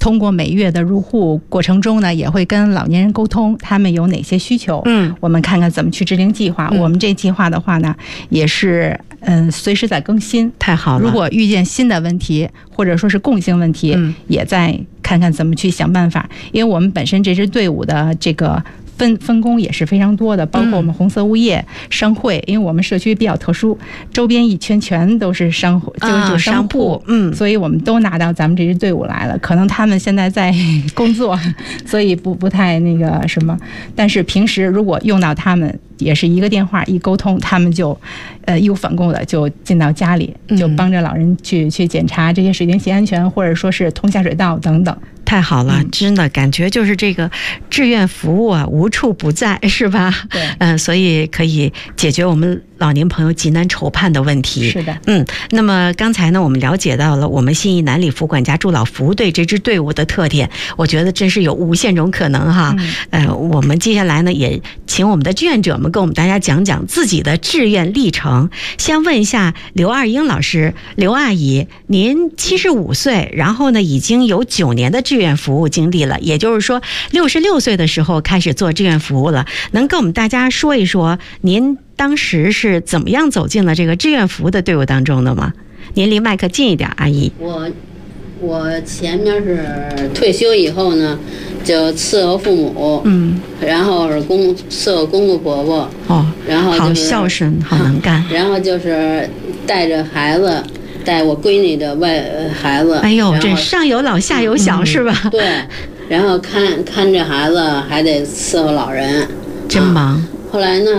通过每月的入户过程中呢，也会跟老年人沟通他们有哪些需求，我们看看怎么去制定计划。我们这计划的话呢，也是随时在更新。 太好了， 如果遇见新的问题或者说是共性问题，也在看看怎么去想办法。因为我们本身这支队伍的这个分工也是非常多的，包括我们红色物业、商会，因为我们社区比较特殊，周边一圈全都是商户，所以我们都拿到咱们这支队伍来了。可能他们现在在工作，所以不太那个什么，但是平时如果用到他们，也是一个电话一沟通，他们就义无反顾的就进到家里，就帮着老人去检查这些水电气安全，或者说是通下水道等等。 太好了，真的感觉就是这个志愿服务啊，无处不在，是吧？ 对， 所以可以解决我们老年朋友急难愁盼的问题。 是的， 那么刚才呢，我们了解到了我们信义南里福管家助老服务队这支队伍的特点，我觉得真是有无限种可能哈。我们接下来呢，也请我们的志愿者们跟我们大家讲讲自己的志愿历程。先问一下刘二英老师，刘阿姨，您75岁，然后呢，已经有9年的志愿服务经历了，也就是说66岁的时候开始做志愿服务了。能跟我们大家说一说您当时是怎么样走进了这个志愿服务的队伍当中的吗？您离麦克近一点，阿姨。 我前面是退休以后呢，就伺候父母，然后是伺候公公婆婆，然后好孝顺，好能干， 然后就是带着孩子。带我闺女的孩子， 哎呦，这上有老下有小，是吧？ 对，然后看着孩子，还得伺候老人， 真忙。 后来呢？